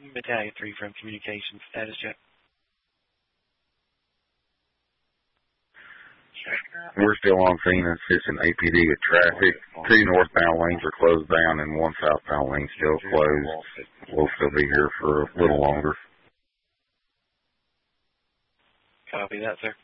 Battalion 3 from communications. Status check. We're still on scene assisting APD with traffic. 2 northbound lanes are closed down and 1 southbound lane still closed. We'll still be here for a little longer. Copy that, sir.